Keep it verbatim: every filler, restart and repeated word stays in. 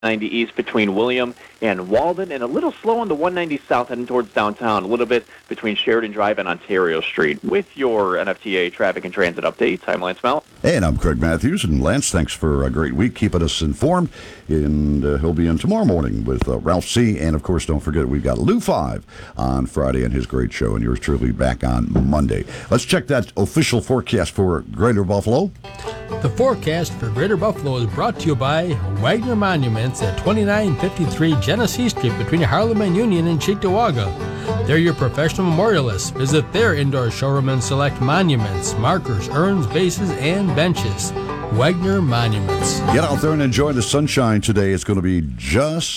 ninety east between William and Walden, and a little slow on the one ninety south heading towards downtown, a little bit between Sheridan Drive and Ontario Street. With your N F T A traffic and transit updates, I'm Lance Mel. And I'm Craig Matthews. And Lance, thanks for a great week keeping us informed. And uh, he'll be in tomorrow morning with uh, Ralph C. And, of course, don't forget, we've got Lou five on Friday and his great show, and yours truly back on Monday. Let's check that official forecast for Greater Buffalo. The forecast for Greater Buffalo is brought to you by Wagner Monuments at twenty-nine fifty-three Genesee Street between Harlem and Union in Cheektowaga. They're your professional memorialists. Visit their indoor showroom and select monuments, markers, urns, vases, and benches. Wagner Monuments. Get out there and enjoy the sunshine today. It's going to be just